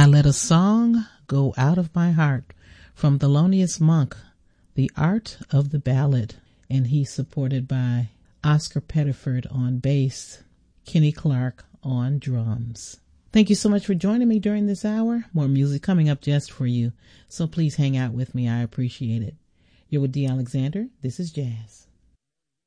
I Let a Song Go Out of My Heart from Thelonious Monk, The Art of the Ballad. And he's supported by Oscar Pettiford on bass, Kenny Clark on drums. Thank you so much for joining me during this hour. More music coming up just for you, so please hang out with me. I appreciate it. You're with Dee Alexander. This is Jazz.